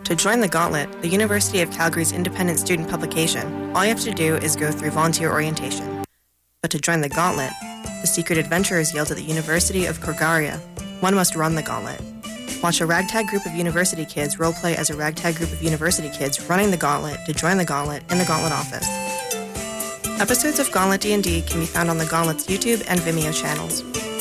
To join the Gauntlet, the University of Calgary's independent student publication, all you have to do is go through volunteer orientation. But to join the Gauntlet, the secret adventures yield at the University of Corgaria, one must run the Gauntlet. Watch a ragtag group of university kids roleplay as a ragtag group of university kids running the Gauntlet to join the Gauntlet in the Gauntlet office. Episodes of Gauntlet D&D can be found on the Gauntlet's YouTube and Vimeo channels.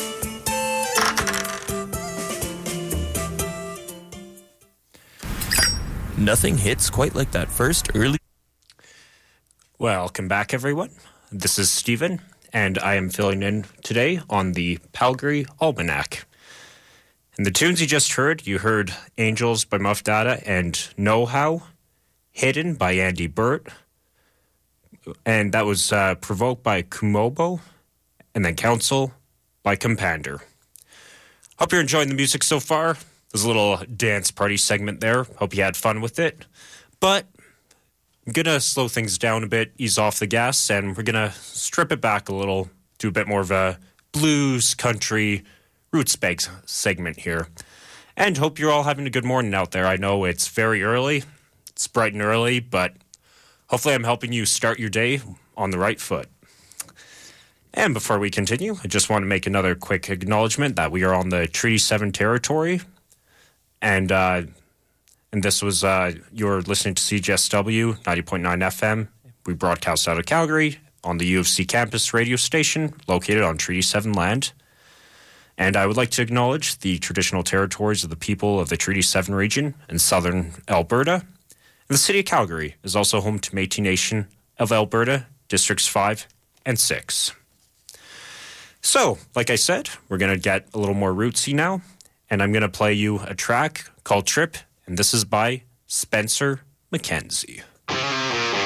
Nothing hits quite like that first early... Welcome back, everyone. This is Stephen, and I am filling in today on the Calgary Almanac. And the tunes you just heard, you heard Angels by Muff Data and Know How, Hidden by Andy Burt, and that was Provoked by Kumobo, and then Council by Compander. Hope you're enjoying the music so far. There's a little dance party segment there. Hope you had fun with it. But I'm going to slow things down a bit, ease off the gas, and we're going to strip it back a little, do a bit more of a blues, country, roots bag segment here. And hope you're all having a good morning out there. I know it's very early. It's bright and early, but hopefully I'm helping you start your day on the right foot. And before we continue, I just want to make another quick acknowledgement that we are on the Treaty 7 territory. And this was, you're listening to CJSW 90.9 FM. We broadcast out of Calgary on the U of C campus radio station located on Treaty 7 land. And I would like to acknowledge the traditional territories of the people of the Treaty 7 region in southern Alberta. And the city of Calgary is also home to Métis Nation of Alberta, Districts 5 and 6. So, like I said, we're going to get a little more rootsy now. And I'm going to play you a track called Trip, and this is by Spencer McKenzie.